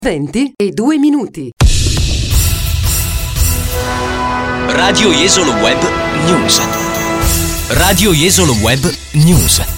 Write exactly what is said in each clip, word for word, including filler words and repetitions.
Venti e due minuti. Radio Jesolo Web News. Radio Jesolo Web News.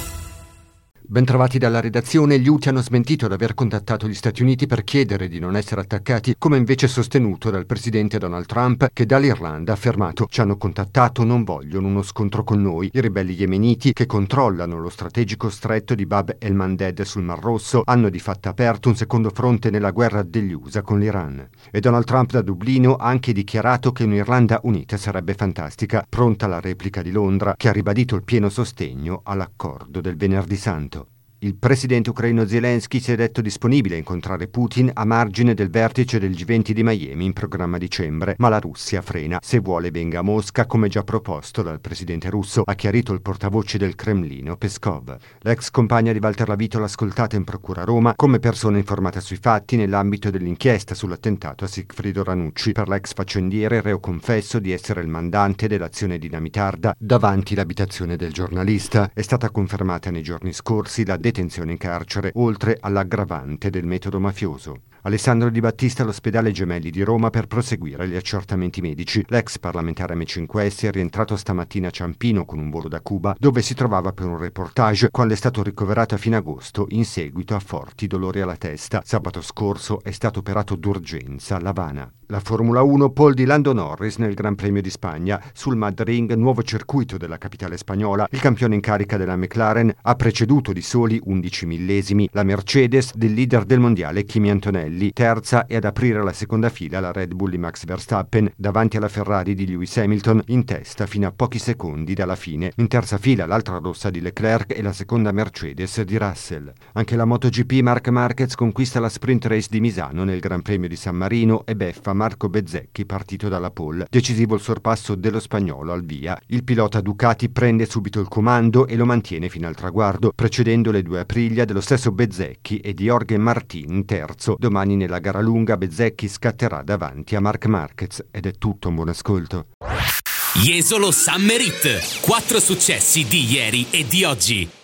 Bentrovati dalla redazione. Gli Houthi hanno smentito di aver contattato gli Stati Uniti per chiedere di non essere attaccati, come invece sostenuto dal presidente Donald Trump, che dall'Irlanda ha affermato: ci hanno contattato, non vogliono uno scontro con noi. I ribelli yemeniti, che controllano lo strategico stretto di Bab el-Mandeb sul Mar Rosso, hanno di fatto aperto un secondo fronte nella guerra degli U S A con l'Iran. E Donald Trump da Dublino ha anche dichiarato che un'Irlanda unita sarebbe fantastica, pronta alla replica di Londra, che ha ribadito il pieno sostegno all'accordo del Venerdì Santo. Il presidente ucraino Zelensky si è detto disponibile a incontrare Putin a margine del vertice del G venti di Miami in programma a dicembre, ma la Russia frena. Se vuole venga a Mosca, come già proposto dal presidente russo, ha chiarito il portavoce del Cremlino Peskov. L'ex compagna di Walter Lavitola ascoltata in procura a Roma come persona informata sui fatti nell'ambito dell'inchiesta sull'attentato a Sigfrido Ranucci. Per l'ex faccendiere reo confesso di essere il mandante dell'azione dinamitarda davanti l'abitazione del giornalista. È stata confermata nei giorni scorsi la detenzione in carcere, oltre all'aggravante del metodo mafioso. Alessandro Di Battista all'ospedale Gemelli di Roma per proseguire gli accertamenti medici. L'ex parlamentare M cinque S è rientrato stamattina a Ciampino con un volo da Cuba, dove si trovava per un reportage quando è stato ricoverato a fine agosto in seguito a forti dolori alla testa. Sabato scorso è stato operato d'urgenza a L'Avana. La Formula uno, pole di Lando Norris nel Gran Premio di Spagna. Sul Madrid, nuovo circuito della capitale spagnola, il campione in carica della McLaren ha preceduto di soli undici millesimi la Mercedes del leader del mondiale Kimi Antonelli, terza, e ad aprire la seconda fila la Red Bull di Max Verstappen davanti alla Ferrari di Lewis Hamilton, in testa fino a pochi secondi dalla fine. In terza fila l'altra rossa di Leclerc e la seconda Mercedes di Russell. Anche la MotoGP, Marc Marquez conquista la sprint race di Misano nel Gran Premio di San Marino e beffa Marco Bezzecchi partito dalla pole. Decisivo il sorpasso dello spagnolo al via. Il pilota Ducati prende subito il comando e lo mantiene fino al traguardo, precedendo le due Aprilia dello stesso Bezzecchi e di Jorge Martin terzo. Domani nella gara lunga Bezzecchi scatterà davanti a Marc Marquez. Ed è tutto, un buon ascolto. Jesolo Summer Hit. Quattro successi di ieri e di oggi.